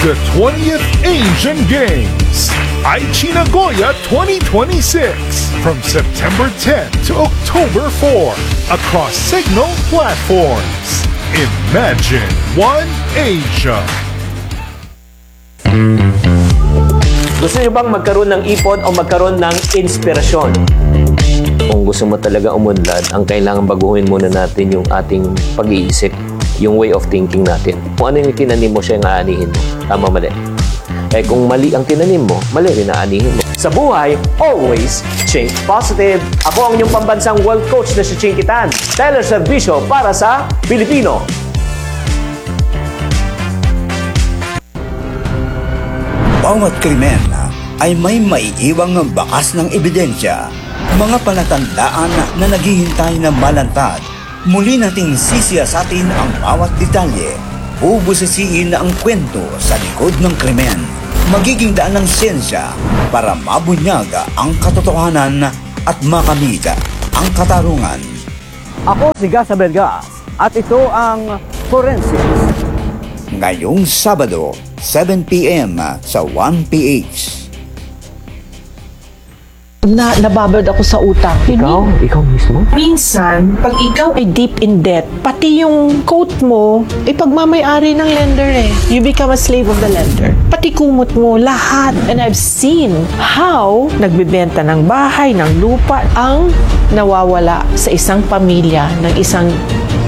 The 20th Asian Games, Aichi Nagoya 2026, from September 10 to October 4, across Signal platforms. Imagine One Asia. Gusto niyo bang magkaroon ng ipon o magkaroon ng inspirasyon? Kung gusto mo talaga umunlad, ang kailangan baguhin muna natin yung ating pag-iisip, yung way of thinking natin. Kung ano yung tinanim mo, siya yung aanihin mo. Tama, mali. Eh kung mali ang tinanim mo, mali rin aanihin mo. Sa buhay, always think positive. Ako ang inyong pambansang world coach na si Chinky Tan. Teleserbisyo para sa Pilipino. Bawat krimen ay may maiiwang bakas ng ebidensya. Mga palatandaan na naghihintay na malantad. Muli nating sisiyasatin ang bawat detalye. Bubusisiin ang kwento sa likod ng krimen. Magiging daan ng siyensya para mabunyag ang katotohanan at makamit ang katarungan. Ako si Gasa Belgas at ito ang Forensics. Ngayong Sabado, 7 p.m. sa 1PH. Nababad ako sa utang. Ikaw mismo? Minsan, pag ikaw ay deep in debt, pati yung coat mo, pagmamayari ng lender eh. You become a slave of the lender. Pati kumot mo, lahat. And I've seen how nagbebenta ng bahay, ng lupa, ang nawawala sa isang pamilya, ng isang